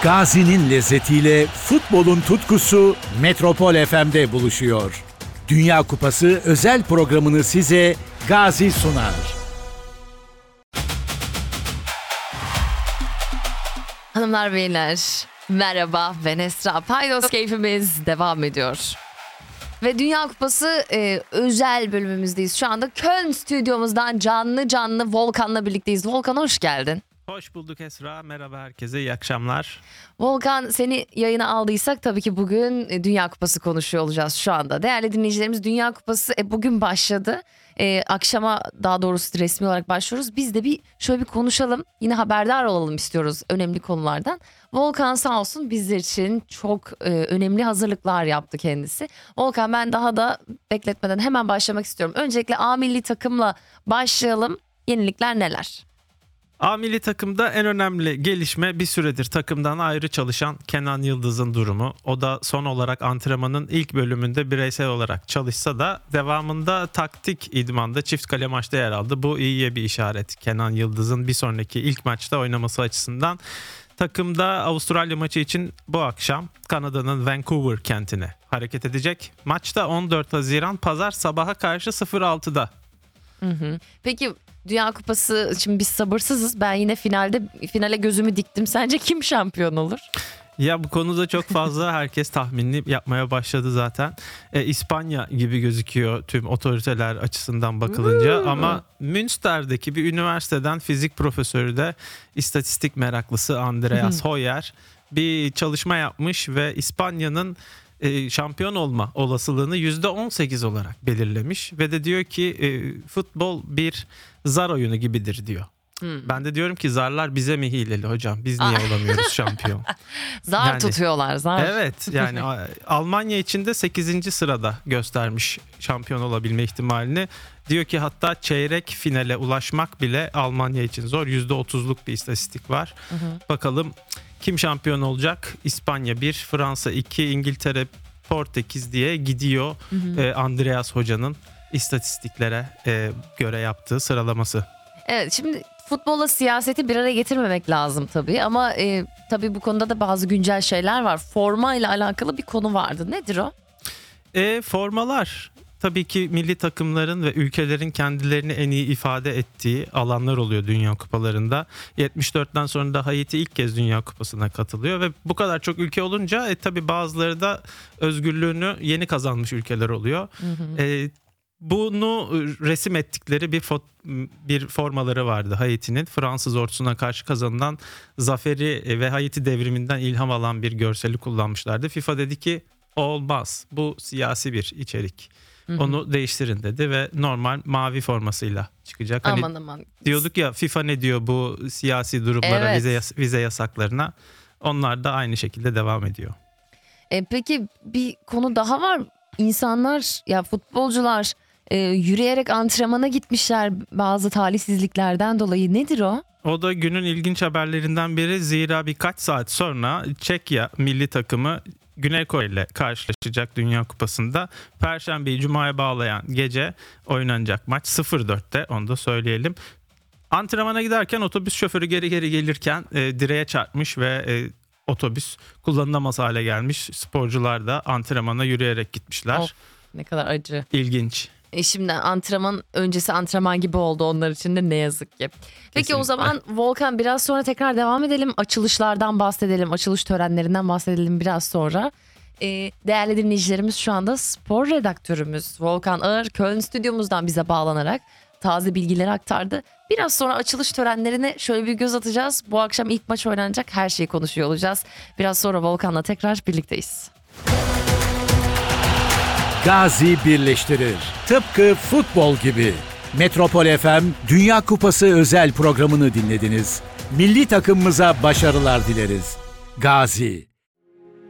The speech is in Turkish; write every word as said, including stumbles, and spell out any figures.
Gazi'nin lezzetiyle futbolun tutkusu Metropol F M'de buluşuyor. Dünya Kupası özel programını size Gazi sunar. Hanımlar beyler, merhaba, ben Esra. Paydos keyfimiz devam ediyor. Ve Dünya Kupası e, özel bölümümüzdeyiz. Şu anda Köln stüdyomuzdan canlı canlı Volkan'la birlikteyiz. Volkan, hoş geldin. Hoş bulduk Esra. Merhaba herkese. İyi akşamlar. Volkan, seni yayına aldıysak tabii ki bugün Dünya Kupası konuşuyor olacağız şu anda. Değerli dinleyicilerimiz, Dünya Kupası e, bugün başladı. E, akşama daha doğrusu resmi olarak başlıyoruz. Biz de bir şöyle bir konuşalım. Yine haberdar olalım istiyoruz önemli konulardan. Volkan sağ olsun bizler için çok e, önemli hazırlıklar yaptı kendisi. Volkan, ben daha da bekletmeden hemen başlamak istiyorum. Öncelikle A milli takımla başlayalım. Yenilikler neler? A milli takımda en önemli gelişme bir süredir takımdan ayrı çalışan Kenan Yıldız'ın durumu. O da son olarak antrenmanın ilk bölümünde bireysel olarak çalışsa da devamında taktik idmanda çift kale maçta yer aldı. Bu iyiye bir işaret. Kenan Yıldız'ın bir sonraki ilk maçta oynaması açısından. Takımda Avustralya maçı için bu akşam Kanada'nın Vancouver kentine hareket edecek. Maçta on dört Haziran Pazar sabaha karşı sıfır altıda. Hı hı. Peki Dünya Kupası, şimdi biz sabırsızız. Ben yine finalde finale gözümü diktim. Sence kim şampiyon olur? Ya bu konuda çok fazla herkes tahminini yapmaya başladı zaten. E, İspanya gibi gözüküyor tüm otoriteler açısından bakılınca. Hmm. Ama Münster'deki bir üniversiteden fizik profesörü de istatistik meraklısı Andreas Hoyer bir çalışma yapmış ve İspanya'nın e, şampiyon olma olasılığını yüzde on sekiz olarak belirlemiş. Ve de diyor ki e, futbol bir zar oyunu gibidir diyor. Hmm. Ben de diyorum ki zarlar bize mi hileli hocam? Biz niye olamıyoruz şampiyon? Zar yani, tutuyorlar zar. Evet, yani Almanya için de sekizinci sırada göstermiş şampiyon olabilme ihtimalini. Diyor ki hatta çeyrek finale ulaşmak bile Almanya için zor. yüzde otuzluk bir istatistik var. Hı hı. Bakalım kim şampiyon olacak? İspanya bir, Fransa iki, İngiltere, Portekiz diye gidiyor. Hı hı. Ee, Andreas Hoca'nın istatistiklere e, göre yaptığı sıralaması. Evet, şimdi futbolla siyaseti bir araya getirmemek lazım tabii ama e, tabii bu konuda da bazı güncel şeyler var. Forma ile alakalı bir konu vardı. Nedir o? E, formalar tabii ki milli takımların ve ülkelerin kendilerini en iyi ifade ettiği alanlar oluyor Dünya Kupalarında. yetmiş dörtten sonra da Haiti ilk kez Dünya Kupası'na katılıyor ve bu kadar çok ülke olunca e, tabii bazıları da özgürlüğünü yeni kazanmış ülkeler oluyor. Hı hı. E, Bunu resim ettikleri bir fo- bir formaları vardı Haiti'nin. Fransız ordusuna karşı kazanılan zaferi ve Haiti devriminden ilham alan bir görseli kullanmışlardı. FIFA dedi ki olmaz, bu siyasi bir içerik. Hı hı. Onu değiştirin dedi ve normal mavi formasıyla çıkacak. Hani aman aman. Diyorduk ya, FIFA ne diyor bu siyasi durumlara, evet. vize, yas- vize yasaklarına. Onlar da aynı şekilde devam ediyor. E, peki bir konu daha var. İnsanlar, ya futbolcular e, yürüyerek antrenmana gitmişler bazı talihsizliklerden dolayı. Nedir o? O da günün ilginç haberlerinden biri. Zira birkaç saat sonra Çekya milli takımı Güney Kore ile karşılaşacak Dünya Kupası'nda. Perşembeyi Cuma'ya bağlayan gece oynanacak maç sıfır dörtte, onu da söyleyelim. Antrenmana giderken otobüs şoförü geri geri gelirken e, direğe çarpmış ve e, otobüs kullanılamaz hale gelmiş. Sporcular da antrenmana yürüyerek gitmişler. Of, ne kadar acı. İlginç. E şimdi antrenman öncesi antrenman gibi oldu onlar için de, ne yazık ki. Peki kesinlikle. O zaman Volkan, biraz sonra tekrar devam edelim. Açılışlardan bahsedelim. Açılış törenlerinden bahsedelim biraz sonra. E, değerli dinleyicilerimiz, şu anda spor redaktörümüz Volkan Ağır Köln stüdyomuzdan bize bağlanarak taze bilgileri aktardı. Biraz sonra açılış törenlerine şöyle bir göz atacağız. Bu akşam ilk maç oynanacak, her şeyi konuşuyor olacağız. Biraz sonra Volkan'la tekrar birlikteyiz. Gazi birleştirir. Tıpkı futbol gibi. Metropol F M Dünya Kupası özel programını dinlediniz. Milli takımımıza başarılar dileriz. Gazi.